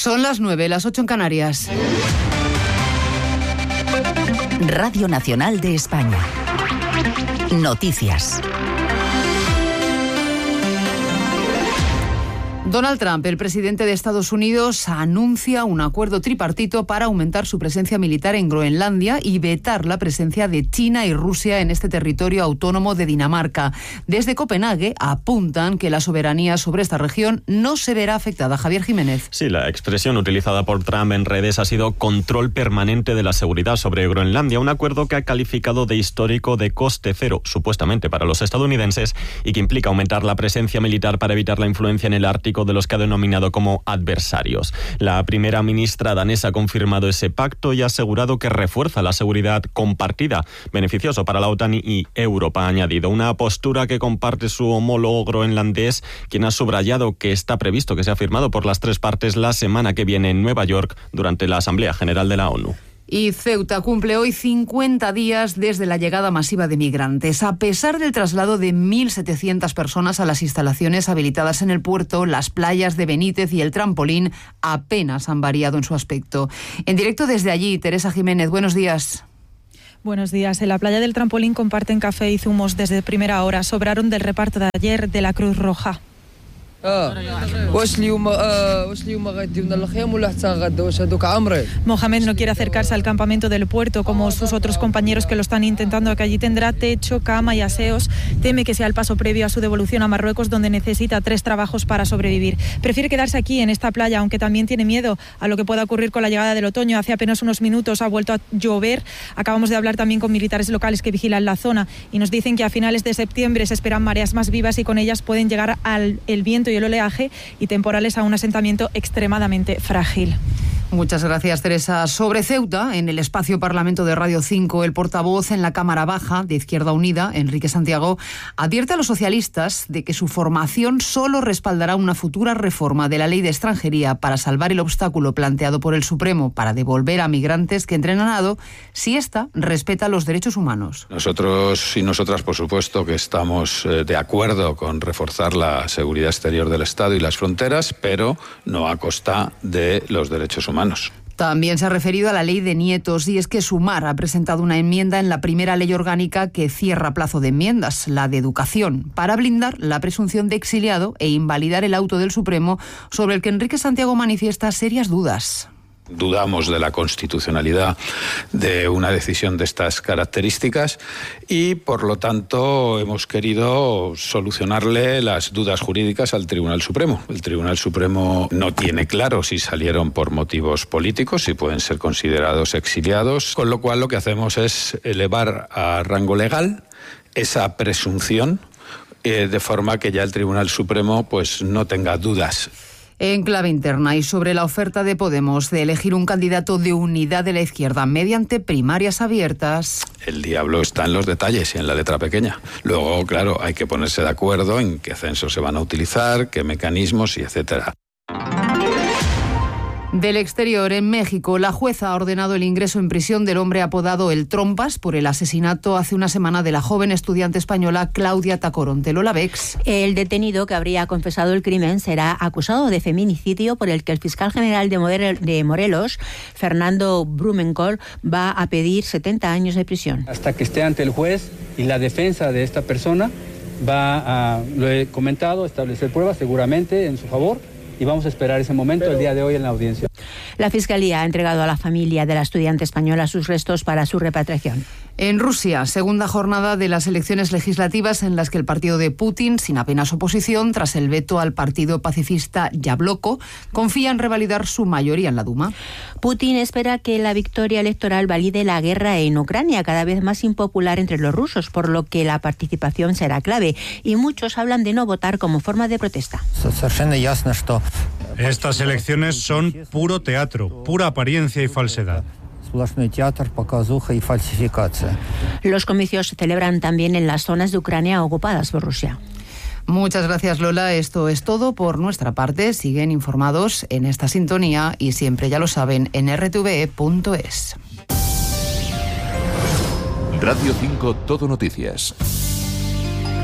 Son las 9, las 8 en Canarias. Radio Nacional de España. Noticias. Donald Trump, el presidente de Estados Unidos, anuncia un acuerdo tripartito para aumentar su presencia militar en Groenlandia y vetar la presencia de China y Rusia en este territorio autónomo de Dinamarca. Desde Copenhague apuntan que la soberanía sobre esta región no se verá afectada. Javier Jiménez. Sí, la expresión utilizada por Trump en redes ha sido control permanente de la seguridad sobre Groenlandia, un acuerdo que ha calificado de histórico de coste cero, supuestamente para los estadounidenses, y que implica aumentar la presencia militar para evitar la influencia en el Ártico de los que ha denominado como adversarios. La primera ministra danesa ha confirmado ese pacto y ha asegurado que refuerza la seguridad compartida, beneficioso para la OTAN y Europa, ha añadido. Una postura que comparte su homólogo groenlandés, quien ha subrayado que está previsto que sea firmado por las tres partes la semana que viene en Nueva York durante la Asamblea General de la ONU. Y Ceuta cumple hoy 50 días desde la llegada masiva de migrantes. A pesar del traslado de 1.700 personas a las instalaciones habilitadas en el puerto, las playas de Benítez y el Trampolín apenas han variado en su aspecto. En directo desde allí, Teresa Jiménez, buenos días. Buenos días. En la playa del Trampolín comparten café y zumos desde primera hora. Sobraron del reparto de ayer de la Cruz Roja. Mohamed no quiere acercarse al campamento del puerto como sus otros compañeros que lo están intentando, que allí tendrá techo, cama y aseos. Teme que sea el paso previo a su devolución a Marruecos, donde necesita 3 trabajos para sobrevivir. Prefiere quedarse aquí en esta playa, aunque también tiene miedo a lo que pueda ocurrir con la llegada del otoño. Hace apenas unos minutos ha vuelto a llover. Acabamos de hablar también con militares locales que vigilan la zona y nos dicen que a finales de septiembre se esperan mareas más vivas y con ellas pueden llegar el viento y el oleaje y temporales a un asentamiento extremadamente frágil. Muchas gracias, Teresa. Sobre Ceuta, en el espacio Parlamento de Radio 5, el portavoz en la Cámara Baja de Izquierda Unida, Enrique Santiago, advierte a los socialistas de que su formación solo respaldará una futura reforma de la ley de extranjería para salvar el obstáculo planteado por el Supremo para devolver a migrantes que entren a nado si ésta respeta los derechos humanos. Nosotros y nosotras, por supuesto, que estamos de acuerdo con reforzar la seguridad exterior del Estado y las fronteras, pero no a costa de los derechos humanos. También se ha referido a la ley de nietos y es que Sumar ha presentado una enmienda en la primera ley orgánica que cierra plazo de enmiendas, la de educación, para blindar la presunción de exiliado e invalidar el auto del Supremo sobre el que Enrique Santiago manifiesta serias dudas. Dudamos de la constitucionalidad de una decisión de estas características y, por lo tanto, hemos querido solucionarle las dudas jurídicas al Tribunal Supremo. El Tribunal Supremo no tiene claro si salieron por motivos políticos, si pueden ser considerados exiliados, con lo cual lo que hacemos es elevar a rango legal esa presunción de forma que ya el Tribunal Supremo pues no tenga dudas. En clave interna y sobre la oferta de Podemos de elegir un candidato de unidad de la izquierda mediante primarias abiertas. El diablo está en los detalles y en la letra pequeña. Luego, claro, hay que ponerse de acuerdo en qué censos se van a utilizar, qué mecanismos y etcétera. Del exterior, en México, la jueza ha ordenado el ingreso en prisión del hombre apodado El Trompas por el asesinato hace una semana de la joven estudiante española Claudia Tacoronte. Lola Bex. El detenido que habría confesado el crimen será acusado de feminicidio por el que el fiscal general de Morelos, Fernando Blumenkohl, va a pedir 70 años de prisión. Hasta que esté ante el juez y la defensa de esta persona va a, lo he comentado, establecer pruebas seguramente en su favor. Y vamos a esperar ese momento el día de hoy en la audiencia. La Fiscalía ha entregado a la familia de la estudiante española sus restos para su repatriación. En Rusia, segunda jornada de las elecciones legislativas en las que el partido de Putin, sin apenas oposición, tras el veto al partido pacifista Yabloko, confía en revalidar su mayoría en la Duma. Putin espera que la victoria electoral valide la guerra en Ucrania, cada vez más impopular entre los rusos, por lo que la participación será clave. Y muchos hablan de no votar como forma de protesta. Estas elecciones son puro teatro, pura apariencia y falsedad. Los comicios se celebran también en las zonas de Ucrania ocupadas por Rusia. Muchas gracias, Lola. Esto es todo por nuestra parte. Siguen informados en esta sintonía y siempre, ya lo saben, en rtve.es. Radio 5 Todo Noticias.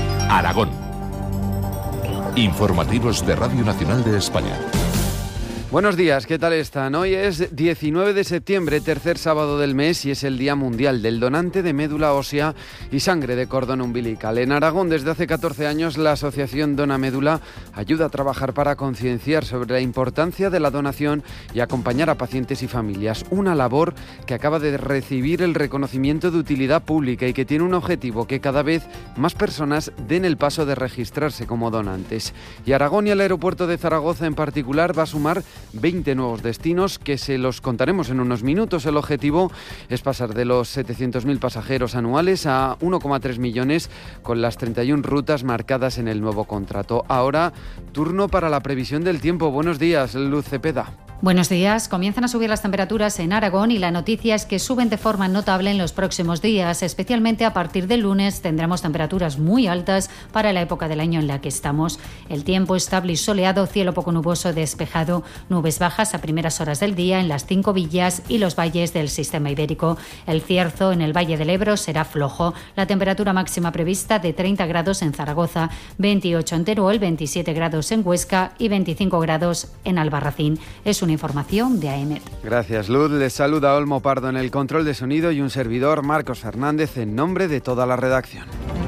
Aragón. Informativos de Radio Nacional de España. Buenos días, ¿qué tal están? Hoy es 19 de septiembre, tercer sábado del mes, y es el Día Mundial del Donante de Médula Ósea y Sangre de Cordón Umbilical. En Aragón, desde hace 14 años, la asociación Dona Médula ayuda a trabajar para concienciar sobre la importancia de la donación y acompañar a pacientes y familias. Una labor que acaba de recibir el reconocimiento de utilidad pública y que tiene un objetivo: que cada vez más personas den el paso de registrarse como donantes. Y Aragón y el aeropuerto de Zaragoza en particular va a sumar 20 nuevos destinos que se los contaremos en unos minutos. El objetivo es pasar de los 700.000 pasajeros anuales a 1,3 millones con las 31 rutas marcadas en el nuevo contrato. Ahora, turno para la previsión del tiempo. Buenos días, Luz Cepeda. Buenos días. Comienzan a subir las temperaturas en Aragón y la noticia es que suben de forma notable en los próximos días. Especialmente a partir del lunes tendremos temperaturas muy altas para la época del año en la que estamos. El tiempo estable y soleado, cielo poco nuboso despejado, nubes bajas a primeras horas del día en las 5 villas y los valles del sistema ibérico. El cierzo en el Valle del Ebro será flojo. La temperatura máxima prevista de 30 grados en Zaragoza, 28 en Teruel, 27 grados en Huesca y 25 grados en Albarracín. Es una información de AEMET. Gracias, Luz. Les saluda Olmo Pardo en el control de sonido y un servidor, Marcos Fernández, en nombre de toda la redacción.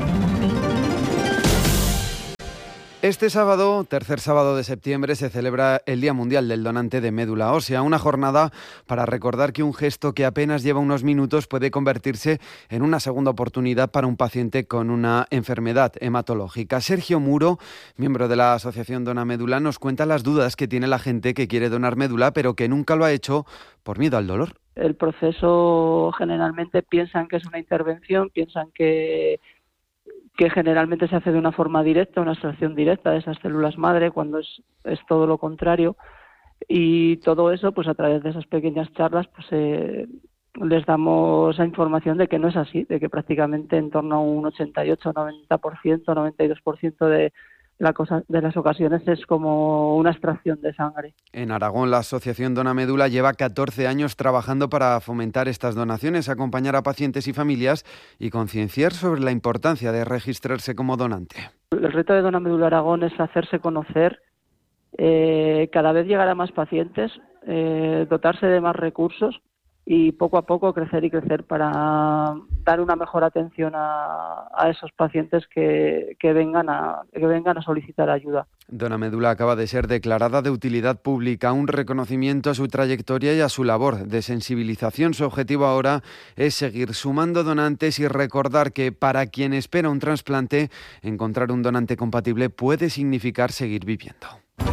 Este sábado, tercer sábado de septiembre, se celebra el Día Mundial del Donante de Médula Ósea, una jornada para recordar que un gesto que apenas lleva unos minutos puede convertirse en una segunda oportunidad para un paciente con una enfermedad hematológica. Sergio Muro, miembro de la asociación Dona Médula, nos cuenta las dudas que tiene la gente que quiere donar médula, pero que nunca lo ha hecho por miedo al dolor. El proceso, generalmente piensan que es una intervención, piensan que generalmente se hace de una forma directa, una extracción directa de esas células madre, cuando es todo lo contrario. Y todo eso, pues a través de esas pequeñas charlas, pues les damos la información de que no es así, de que prácticamente en torno a un 88, 90%, 92% de las ocasiones es como una extracción de sangre. En Aragón, la asociación Dona Médula lleva 14 años trabajando para fomentar estas donaciones, acompañar a pacientes y familias y concienciar sobre la importancia de registrarse como donante. El reto de Dona Médula Aragón es hacerse conocer, cada vez llegar a más pacientes, dotarse de más recursos y poco a poco crecer para dar una mejor atención a esos pacientes que vengan a solicitar ayuda. Dona Médula acaba de ser declarada de utilidad pública, un reconocimiento a su trayectoria y a su labor de sensibilización. Su objetivo ahora es seguir sumando donantes y recordar que para quien espera un trasplante, encontrar un donante compatible puede significar seguir viviendo.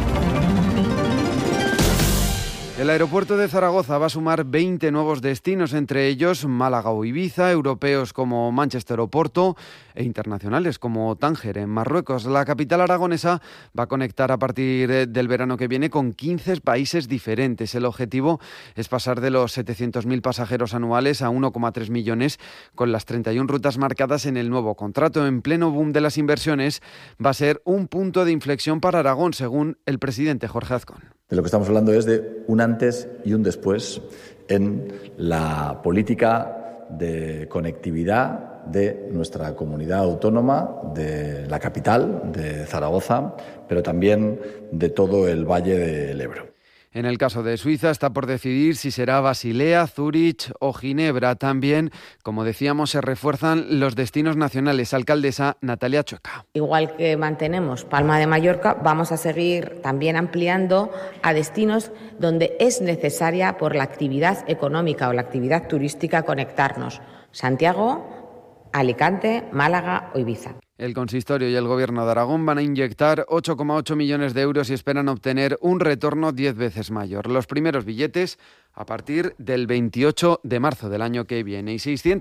El aeropuerto de Zaragoza va a sumar 20 nuevos destinos, entre ellos Málaga o Ibiza, europeos como Manchester o Porto e internacionales como Tánger en Marruecos. La capital aragonesa va a conectar a partir del verano que viene con 15 países diferentes. El objetivo es pasar de los 700.000 pasajeros anuales a 1,3 millones con las 31 rutas marcadas en el nuevo contrato. En pleno boom de las inversiones va a ser un punto de inflexión para Aragón, según el presidente Jorge Azcón. De lo que estamos hablando es de un antes y un después en la política de conectividad de nuestra comunidad autónoma, de la capital, de Zaragoza, pero también de todo el Valle del Ebro. En el caso de Suiza está por decidir si será Basilea, Zúrich o Ginebra. También, como decíamos, se refuerzan los destinos nacionales. Alcaldesa Natalia Chueca. Igual que mantenemos Palma de Mallorca, vamos a seguir también ampliando a destinos donde es necesaria por la actividad económica o la actividad turística conectarnos. Santiago, Alicante, Málaga o Ibiza. El consistorio y el gobierno de Aragón van a inyectar 8,8 millones de euros y esperan obtener un retorno 10 veces mayor. Los primeros billetes a partir del 28 de marzo del año que viene. Y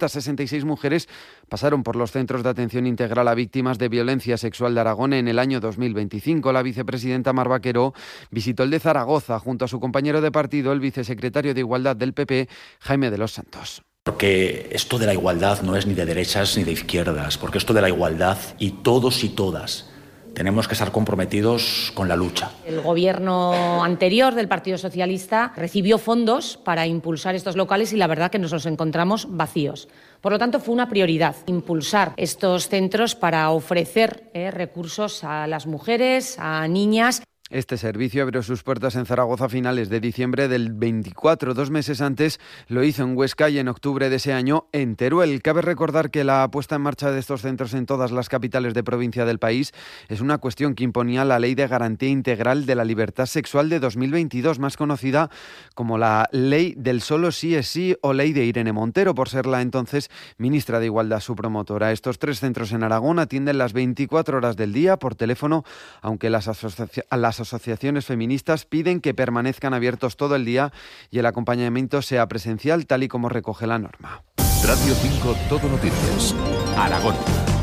666 mujeres pasaron por los centros de atención integral a víctimas de violencia sexual de Aragón en el año 2025. La vicepresidenta Mar Vaquero visitó el de Zaragoza junto a su compañero de partido, el vicesecretario de Igualdad del PP, Jaime de los Santos. Porque esto de la igualdad no es ni de derechas ni de izquierdas, porque esto de la igualdad y todos y todas tenemos que estar comprometidos con la lucha. El gobierno anterior del Partido Socialista recibió fondos para impulsar estos locales y la verdad que nos los encontramos vacíos. Por lo tanto, fue una prioridad impulsar estos centros para ofrecer recursos a las mujeres, a niñas. Este servicio abrió sus puertas en Zaragoza a finales de diciembre del 24. 2 meses antes lo hizo en Huesca y en octubre de ese año en Teruel. Cabe recordar que la puesta en marcha de estos centros en todas las capitales de provincia del país es una cuestión que imponía la Ley de Garantía Integral de la Libertad Sexual de 2022, más conocida como la Ley del Solo Sí es Sí o Ley de Irene Montero, por ser la entonces ministra de Igualdad su promotora. Estos 3 centros en Aragón atienden las 24 horas del día por teléfono, aunque las asociaciones feministas piden que permanezcan abiertos todo el día y el acompañamiento sea presencial, tal y como recoge la norma. Radio 5 Todo Noticias, Aragón.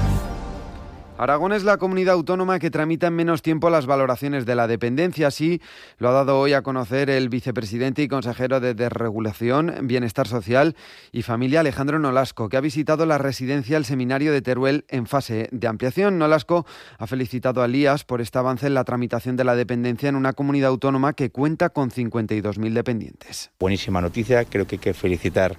Aragón es la comunidad autónoma que tramita en menos tiempo las valoraciones de la dependencia. Así lo ha dado hoy a conocer el vicepresidente y consejero de Desregulación, Bienestar Social y Familia, Alejandro Nolasco, que ha visitado la residencia El Seminario de Teruel en fase de ampliación. Nolasco ha felicitado a Lías por este avance en la tramitación de la dependencia en una comunidad autónoma que cuenta con 52.000 dependientes. Buenísima noticia, creo que hay que felicitar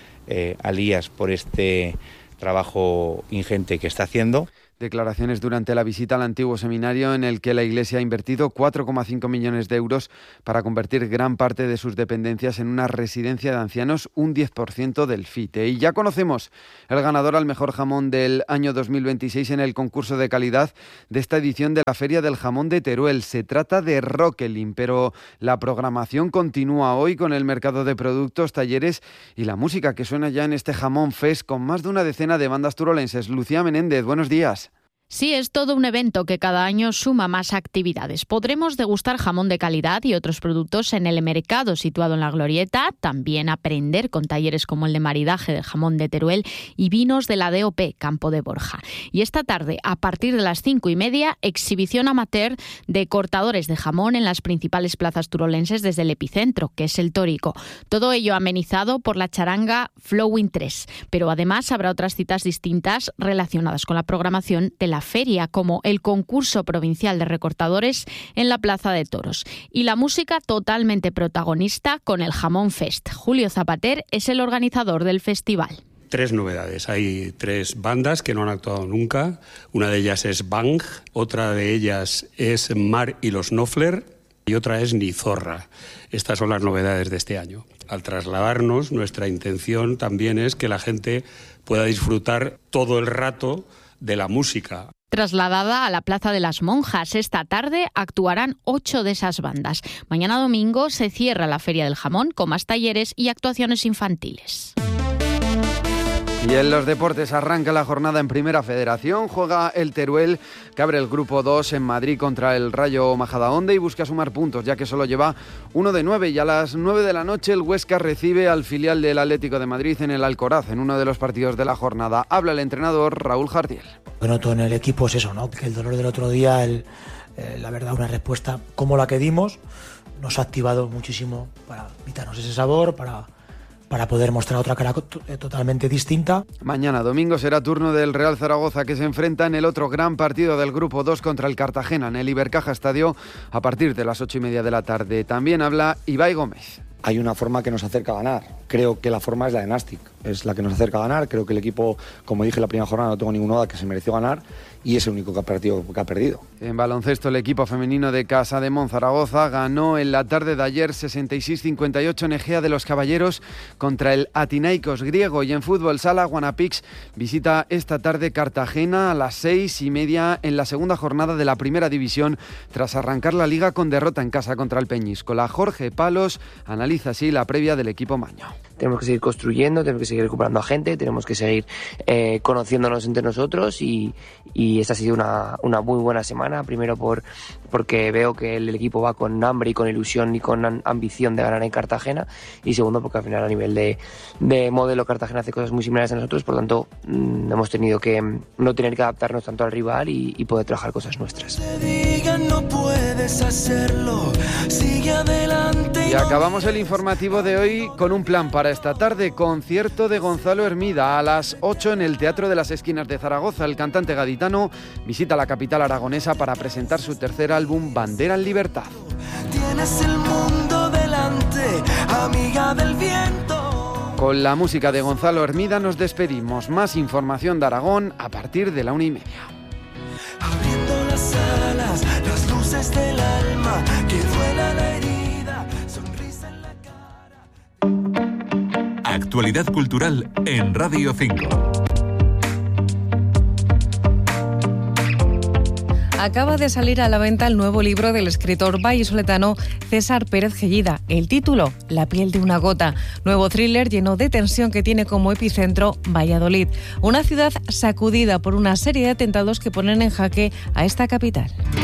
a Lías por este trabajo ingente que está haciendo. Declaraciones durante la visita al antiguo seminario en el que la Iglesia ha invertido 4,5 millones de euros para convertir gran parte de sus dependencias en una residencia de ancianos, un 10% del FITE. Y ya conocemos el ganador al mejor jamón del año 2026 en el concurso de calidad de esta edición de la Feria del Jamón de Teruel. Se trata de Roquelin, pero la programación continúa hoy con el mercado de productos, talleres y la música que suena ya en este Jamón Fest con más de una decena de bandas turolenses. Lucía Menéndez, buenos días. Sí, es todo un evento que cada año suma más actividades. Podremos degustar jamón de calidad y otros productos en el mercado situado en la Glorieta, también aprender con talleres como el de maridaje del jamón de Teruel y vinos de la DOP Campo de Borja. Y esta tarde, a partir de las 5:30, exhibición amateur de cortadores de jamón en las principales plazas turolenses desde el epicentro, que es el Tórico. Todo ello amenizado por la charanga Flowing 3, pero además habrá otras citas distintas relacionadas con la programación de la feria, como el concurso provincial de recortadores en la Plaza de Toros. Y la música totalmente protagonista con el Jamón Fest. Julio Zapater es el organizador del festival. 3 novedades. Hay 3 bandas que no han actuado nunca. Una de ellas es Bang, otra de ellas es Mar y los Knopfler y otra es Nizorra. Estas son las novedades de este año. Al trasladarnos, nuestra intención también es que la gente pueda disfrutar todo el rato de la música. Trasladada a la Plaza de las Monjas, esta tarde actuarán 8 de esas bandas. Mañana domingo se cierra la Feria del Jamón con más talleres y actuaciones infantiles. Y en los deportes arranca la jornada en Primera Federación. Juega el Teruel, que abre el grupo 2 en Madrid contra el Rayo Majadahonda y busca sumar puntos, ya que solo lleva 1 de 9. Y a las 9 de la noche el Huesca recibe al filial del Atlético de Madrid en el Alcoraz, en uno de los partidos de la jornada. Habla el entrenador Raúl Jardiel. Lo que noto en el equipo es eso, ¿no? Que el dolor del otro día, la verdad, una respuesta como la que dimos, nos ha activado muchísimo para quitarnos ese sabor, para poder mostrar otra cara totalmente distinta. Mañana domingo será turno del Real Zaragoza, que se enfrenta en el otro gran partido del Grupo 2 contra el Cartagena en el Ibercaja Estadio a partir de las 8:30 de la tarde. También habla Ibai Gómez. Hay una forma que nos acerca a ganar. Creo que la forma es la de Nastic. Es la que nos acerca a ganar. Creo que el equipo, como dije en la primera jornada, no tengo ninguna duda que se mereció ganar y es el único partido que ha perdido. En baloncesto, el equipo femenino de Casa de Monzaragoza ganó en la tarde de ayer 66-58 en Egea de los Caballeros contra el Athinaikos griego. Y en fútbol sala, Guanapix visita esta tarde Cartagena a las 6:30 en la segunda jornada de la Primera División tras arrancar la Liga con derrota en casa contra el Peñíscola. Jorge Palos analiza así la previa del equipo maño. Tenemos que seguir construyendo, tenemos que seguir recuperando a gente, tenemos que seguir conociéndonos entre nosotros y esta ha sido una muy buena semana, primero porque veo que el equipo va con hambre y con ilusión y con ambición de ganar en Cartagena, y segundo porque al final a nivel de modelo Cartagena hace cosas muy similares a nosotros, por lo tanto hemos tenido que no tener que adaptarnos tanto al rival y poder trabajar cosas nuestras. No puedes hacerlo, sigue adelante. Y acabamos el informativo de hoy con un plan para esta tarde. Concierto de Gonzalo Hermida a las 8 en el Teatro de las Esquinas de Zaragoza. El cantante gaditano visita la capital aragonesa para presentar su tercer álbum, Bandera en Libertad. Tienes el mundo delante, amiga del viento. Con la música de Gonzalo Hermida nos despedimos. Más información de Aragón a partir de la 1:30. Abriendo las alas, las luces del alma, que duela la herida, sonrisa en la cara. Actualidad cultural en Radio 5. Acaba de salir a la venta el nuevo libro del escritor vallisoletano César Pérez Gellida. El título, La piel de una gota. Nuevo thriller lleno de tensión que tiene como epicentro Valladolid. Una ciudad sacudida por una serie de atentados que ponen en jaque a esta capital.